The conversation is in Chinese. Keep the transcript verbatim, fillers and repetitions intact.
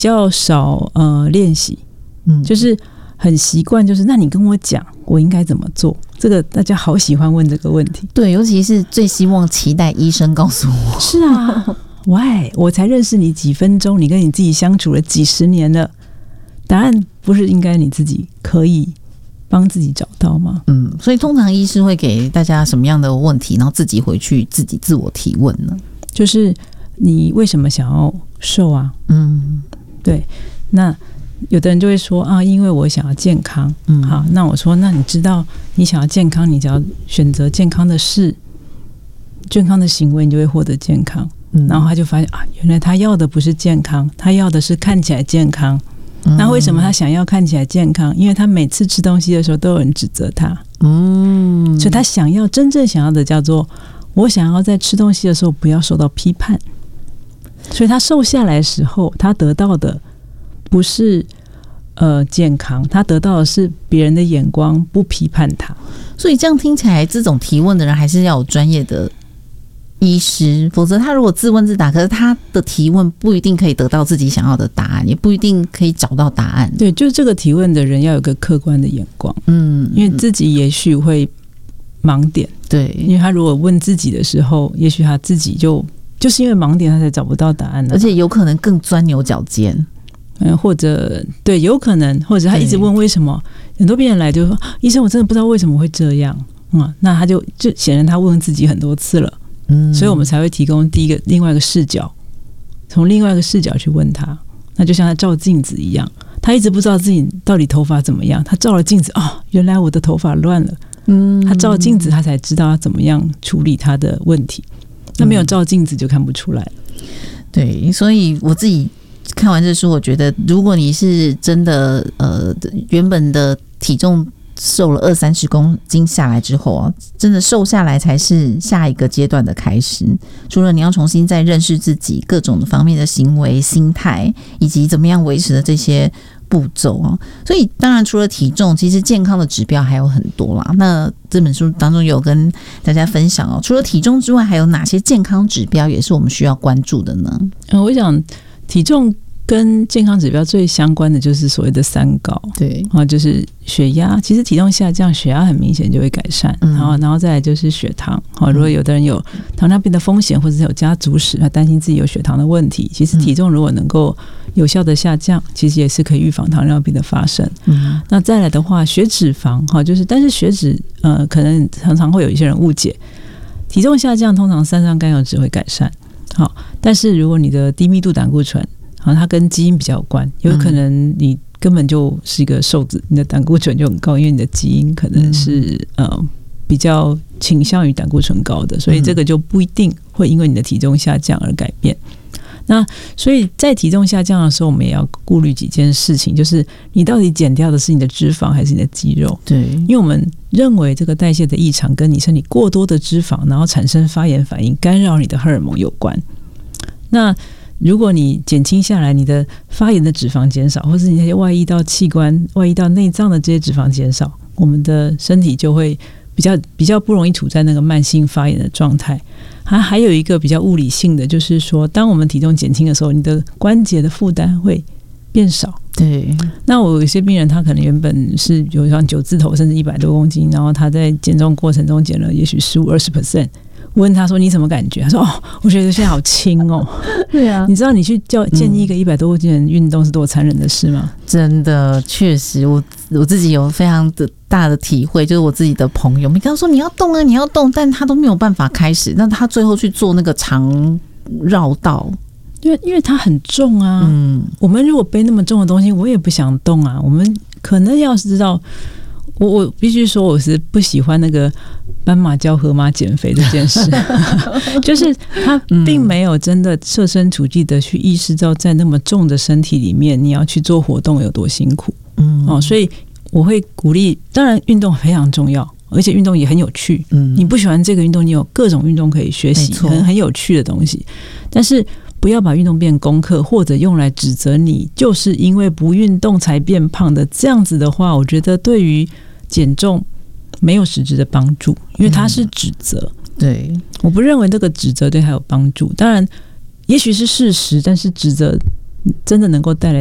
较少呃练习，嗯，就是很习惯，就是那你跟我讲我应该怎么做，这个大家好喜欢问这个问题。 对，尤其是最希望期待医生告诉我。 是啊喂，我才认识你几分钟，你跟你自己相处了几十年了，答案不是应该你自己可以帮自己找到吗？ 嗯，所以通常医师会给大家什么样的问题，然后自己回去自己自我提问呢？ 就是你为什么想要瘦啊？嗯，对。那有的人就会说啊，因为我想要健康。嗯，好，那我说，那你知道你想要健康，你只要选择健康的事、健康的行为，你就会获得健康。嗯，然后他就发现啊，原来他要的不是健康，他要的是看起来健康。嗯，那为什么他想要看起来健康？因为他每次吃东西的时候都有人指责他。嗯，所以他想要真正想要的叫做，我想要在吃东西的时候不要受到批判。所以他瘦下来的时候，他得到的不是呃健康，他得到的是别人的眼光不批判他。 所以这样听起来，这种提问的人还是要有专业的医师，否则他如果自问自答，可是他的提问不一定可以得到自己想要的答案，也不一定可以找到答案。 对，就是这个提问的人要有个客观的眼光。嗯，因为自己也许会盲点。对，因为他如果问自己的时候，也许他自己就就是因为盲点，他才找不到答案的， 而且有可能更钻牛角尖。 嗯，或者对，有可能，或者他一直问为什么，很多病人来就说：“医生，我真的不知道为什么会这样。”嗯，那他就就显然他问自己很多次了。嗯，所以我们才会提供第一个另外一个视角，从另外一个视角去问他。那就像他照镜子一样，他一直不知道自己到底头发怎么样，他照了镜子，哦，原来我的头发乱了。嗯，他照镜子，他才知道他怎么样处理他的问题。那没有照镜子就看不出来。 对，所以我自己看完这书，我觉得如果你是真的呃原本的体重瘦了二三十公斤下来之后啊，真的瘦下来才是下一个阶段的开始。除了你要重新再认识自己各种方面的行为、心态，以及怎么样维持的这些步骤啊，所以当然除了体重，其实健康的指标还有很多啦。那这本书当中有跟大家分享哦，除了体重之外，还有哪些健康指标也是我们需要关注的呢？嗯， 我想体重跟健康指标最相关的就是所谓的三高，对啊，就是血压。其实体重下降，血压很明显就会改善。嗯，然后，然后再来就是血糖。好，如果有的人有糖尿病的风险，或者是有家族史，他担心自己有血糖的问题，其实体重如果能够有效的下降，其实也是可以预防糖尿病的发生。嗯，那再来的话，血脂肪哈，就是但是血脂呃，可能常常会有一些人误解，体重下降通常三酸甘油脂会改善。好，但是如果你的低密度胆固醇，好，它跟基因比较有关，有可能你根本就是一个瘦子，你的胆固醇就很高，因为你的基因可能是、嗯、呃比较倾向于胆固醇高的，所以这个就不一定会因为你的体重下降而改变。那所以在体重下降的时候，我们也要顾虑几件事情，就是你到底减掉的是你的脂肪还是你的肌肉？对，因为我们认为这个代谢的异常跟你身体过多的脂肪，然后产生发炎反应，干扰你的荷尔蒙有关。那如果你减轻下来，你的发炎的脂肪减少，或是你那些外溢到器官、外溢到内脏的这些脂肪减少，我们的身体就会比较比较不容易处在那个慢性发炎的状态。还还有一个比较物理性的，就是说，当我们体重减轻的时候，你的关节的负担会变少。对，那我有些病人，他可能原本是有像九字头，甚至一百多公斤，然后他在减重过程中减了也许十五、二十 percent。我问他说：“你什么感觉？”他说：“哦，我觉得现在好轻哦。”对啊，你知道你去叫建议一个一百多公斤的人运动是多残忍的事吗？ 真的，确实，我我自己有非常的大的体会，就是我自己的朋友，你跟他说你要动啊，你要动，但他都没有办法开始，那他最后去做那个长绕道。 因为因为它很重啊，嗯，我们如果背那么重的东西，我也不想动啊。我们可能要是知道，我我必须说，我是不喜欢那个斑马教河马减肥这件事，就是他并没有真的设身处地的去意识到，在那么重的身体里面，你要去做活动有多辛苦。嗯，哦，所以我会鼓励，当然运动非常重要。而且运动也很有趣，嗯，你不喜欢这个运动，你有各种运动可以学习，很很有趣的东西。但是不要把运动变功课，或者用来指责你就是因为不运动才变胖的。这样子的话，我觉得对于减重没有实质的帮助，因为它是指责。嗯，对，我不认为这个指责对他有帮助。当然，也许是事实，但是指责真的能够带来